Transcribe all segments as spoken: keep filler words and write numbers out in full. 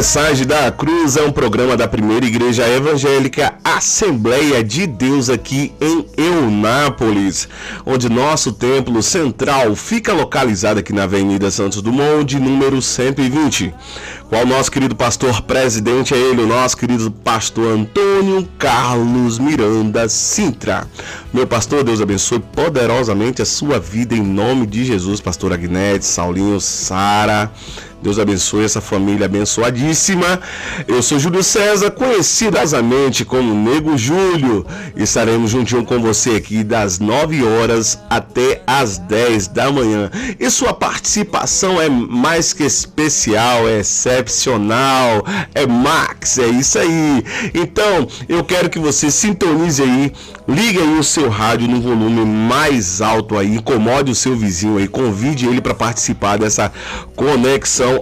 Mensagem da Cruz é um programa da Primeira Igreja Evangélica Assembleia de Deus aqui em Eunápolis, onde nosso templo central fica localizado aqui na Avenida Santos Dumont, de número cento e vinte. Qual nosso querido pastor presidente é ele, o nosso querido pastor Antônio Carlos Miranda Sintra. Meu pastor, Deus abençoe poderosamente a sua vida em nome de Jesus, pastor Agnete, Saulinho, Sara. Deus abençoe essa família abençoadíssima. Eu sou Júlio César, conhecidamente como Nego Júlio. Estaremos juntinho com você aqui das nove horas até as dez da manhã. E sua participação é mais que especial, é excepcional, é max, é isso aí. Então, eu quero que você sintonize aí, ligue aí o seu rádio no volume mais alto aí, incomode o seu vizinho aí, convide ele para participar dessa conexão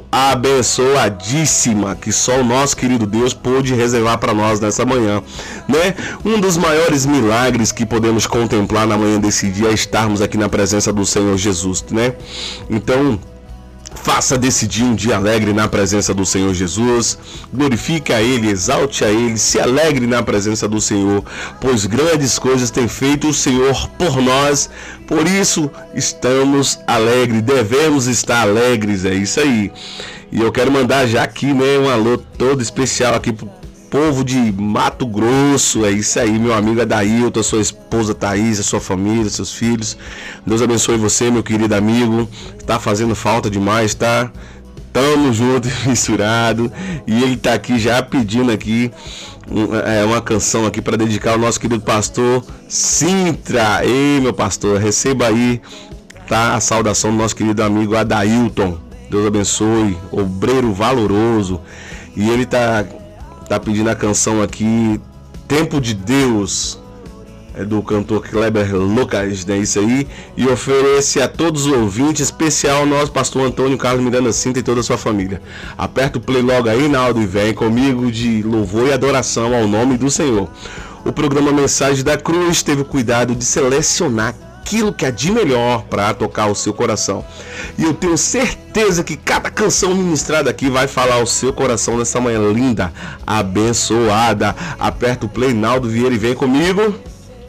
abençoadíssima que só o nosso querido Deus pôde reservar para nós nessa manhã, né? Um dos maiores milagres que podemos contemplar na manhã desse dia é estarmos aqui na presença do Senhor Jesus, né? Então, faça desse dia um dia alegre na presença do Senhor Jesus, glorifique a Ele, exalte a Ele, se alegre na presença do Senhor, pois grandes coisas tem feito o Senhor por nós, por isso estamos alegres, devemos estar alegres, é isso aí. E eu quero mandar já aqui, né, um alô todo especial aqui pro povo de Mato Grosso, é isso aí, meu amigo Adailton, sua esposa Thaís, a sua família, seus filhos. Deus abençoe você, meu querido amigo. Tá fazendo falta demais, tá? Tamo junto e misturado. E ele tá aqui já pedindo aqui é, uma canção aqui para dedicar ao nosso querido pastor Sintra. Ei, meu pastor, receba aí, tá? A saudação do nosso querido amigo Adailton. Deus abençoe, obreiro valoroso. E ele tá Tá pedindo a canção aqui, Tempo de Deus, é do cantor Kleber Lucas, né? Isso aí. E oferece a todos os ouvintes, especial ao nosso pastor Antônio Carlos Miranda Sintra e toda a sua família. Aperta o play logo aí, Naldo, e vem comigo de louvor e adoração ao nome do Senhor. O programa Mensagem da Cruz teve o cuidado de selecionar aquilo que é de melhor para tocar o seu coração. E eu tenho certeza que cada canção ministrada aqui vai falar ao seu coração nessa manhã linda, abençoada. Aperta o play, Naldo Vieira, e vem comigo.